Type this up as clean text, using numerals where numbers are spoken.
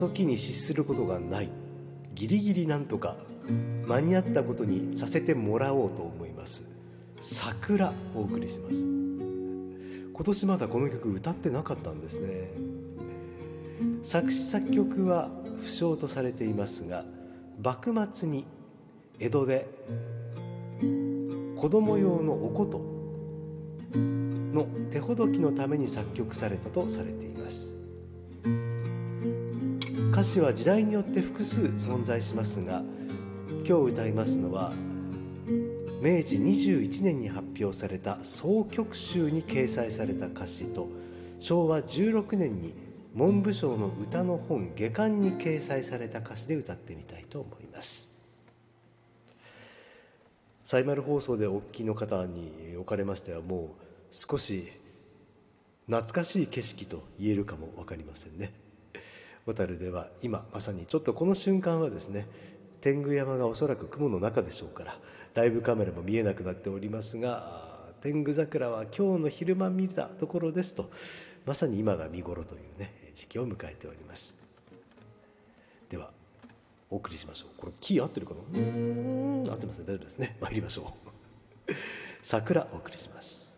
時に失することがない、ギリギリなんとか間に合ったことにさせてもらおうと思います。桜お送りします。今年まだこの曲歌ってなかったんですね。作詞作曲は不詳とされていますが、幕末に江戸で子供用のお琴の手ほどきのために作曲されたとされています。歌詞は時代によって複数存在しますが、今日歌いますのは明治21年に発表された総曲集に掲載された歌詞と、昭和16年に文部省の歌の本下巻に掲載された歌詞で歌ってみたいと思います。サイマル放送でお聞きの方におかれましては、もう少し懐かしい景色と言えるかも分かりませんね。小樽では今まさにちょっとこの瞬間はですね、天狗山がおそらく雲の中でしょうから、ライブカメラも見えなくなっておりますが、天狗桜は今日の昼間見たところですと、まさに今が見頃というね時期を迎えております。ではお送りしましょう。これキー合ってるかな、合ってますね。大丈夫ですね。参りましょう。桜お送りします。